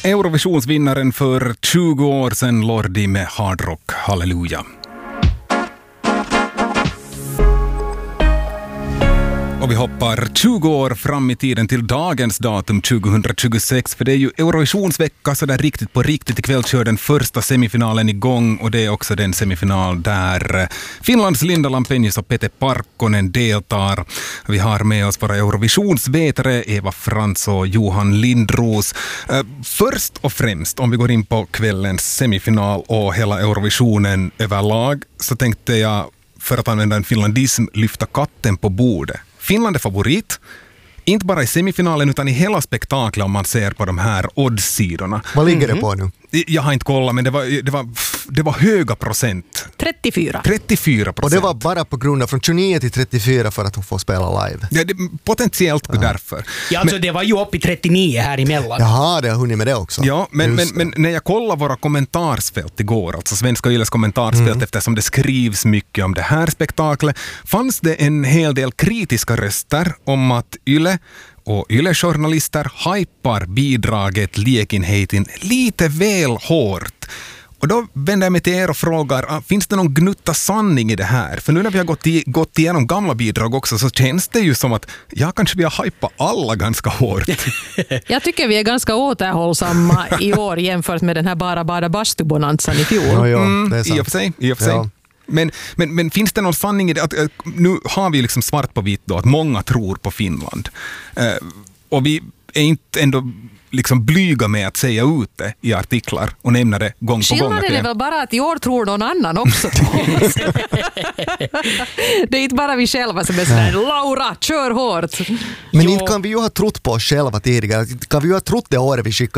Eurovisionsvinnaren för 20 år sedan, Lordi med Hard Rock, halleluja. Och vi hoppar 20 år fram i tiden till dagens datum 2026, för det är ju Eurovisionsvecka så där riktigt på riktigt. Ikväll kör den första semifinalen igång och det är också den semifinal där Finlands Linda Lampenius och Pete Parkkonen deltar. Vi har med oss våra Eurovisionsvetare Eva Frans och Johan Lindros. Först och främst, om vi går in på kvällens semifinal och hela Eurovisionen överlag, så tänkte jag, för att använda en finlandism, lyfta katten på bordet. Finland är favorit, inte bara i semifinalen utan i hela spektaklet om man ser på de här oddssidorna. Vad ligger det på nu? Jag har inte kollat, men det var höga procent. 34%. Och det var bara på grund av från 29 till 34 för att hon får spela live. Ja, potentiellt därför. Ja, alltså det var ju upp i 39 här emellan. Jaha, det har hunnit med det också. Ja, men när jag kollar våra kommentarsfält igår, alltså Svenska Yles kommentarsfält, eftersom det skrivs mycket om det här spektaklet, fanns det en hel del kritiska röster om att Yle och Yle-journalister hypar bidraget Liekinheitin lite väl hårt. Och då vänder jag mig till er och frågar, finns det någon gnutta sanning i det här? För nu när vi har gått igenom gamla bidrag också så känns det ju som att kanske vi har hypat alla ganska hårt. Jag tycker vi är ganska återhållsamma i år jämfört med den här bara bastubonanzan i fjol. Ja, det är sant. I och för sig. Ja. Men finns det någon sanning i det? Att, nu har vi liksom svart på vitt då att många tror på Finland. Och vi är inte ändå liksom blyga med att säga ut det i artiklar och nämna det gång på gång. Skillnaden är väl bara att i år tror någon annan också på oss. Det är inte bara vi själva som är sådär, Laura, kör hårt. Men inte kan vi ju ha trott på oss själva tidigare. Kan vi ju ha trott det året vi skickade